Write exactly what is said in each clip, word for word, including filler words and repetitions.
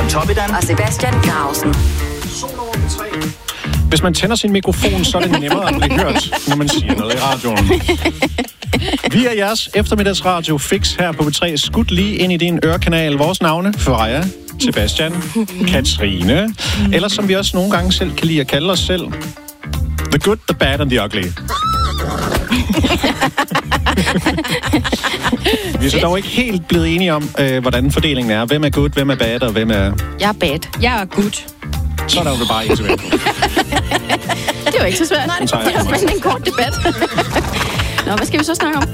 Pontoppidan og Sebastian Grausen. Hvis man tænder sin mikrofon, så er det nemmere at blive hørt, når man siger noget i radioen. Vi er jeres eftermiddagsradio Fix her på B tre, skudt lige ind i din ørekanal. Vores navne, Freja, Sebastian, Katrine, eller som vi også nogle gange selv kan lide at kalde os selv, The Good, The Bad and The Ugly. Vi er så dog ikke helt blevet enige om, øh, hvordan fordelingen er. Hvem er good, hvem er bad, og hvem er... Jeg er bad. Jeg er good. Så er der jo bare en tilbage. Det var ikke så svært. Nej, det var faktisk en kort debat. Nå, hvad skal vi så snakke om?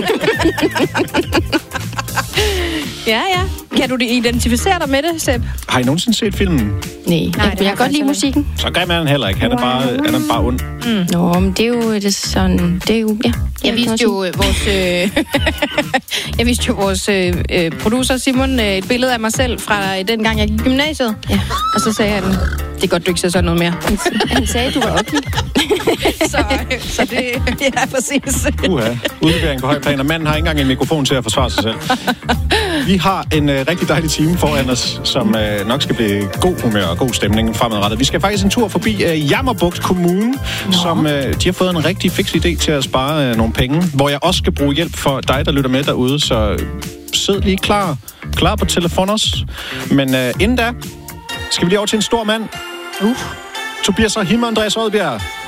Ja, ja. Kan du identificere dig med det, Seb? Har I nogensinde set filmen? Nej, Nej jeg, jeg kan godt lide musikken. Så grim er han heller ikke. Han er bare, han er bare ond. Mm. Nå, men det er jo det er sådan... Det er jo... Ja. Jeg viste jo vores... Øh, jeg viste jo vores øh, producer Simon øh, et billede af mig selv fra den gang, jeg gik i gymnasiet. Ja. Og så sagde han... Det er godt, du ikke ser sådan noget mere. Han sagde, du var ugly. så, så det... Ja, præcis. Uha. Udlevering på høj plan, og manden har ikke engang en mikrofon til at forsvare sig selv. Vi har en øh, rigtig dejlig time foran os, som øh, nok skal blive god humør og god stemning fremadrettet. Vi skal faktisk en tur forbi øh, Jammerbugt Kommune, Nå. som øh, de har fået en rigtig fix idé til at spare øh, nogle penge, hvor jeg også skal bruge hjælp for dig, der lytter med derude, så sid lige klar, klar på telefoners. Men øh, inden da, skal vi lige over til en stor mand. Uh. Tobias Rahim og Andreas Oddbjerg.